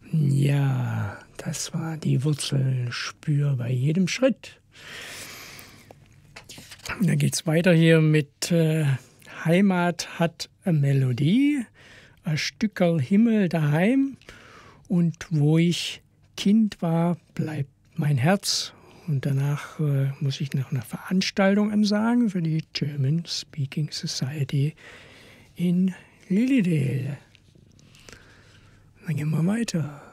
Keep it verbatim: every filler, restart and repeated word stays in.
Ja, das war die Wurzel spür bei jedem Schritt. Und dann geht's weiter hier mit äh, Heimat hat eine Melodie, ein Stückerl Himmel daheim und wo ich Kind war, bleibt mein Herz. Und danach äh, muss ich noch eine Veranstaltung ansagen für die German Speaking Society in Lilydale. Dann gehen wir weiter.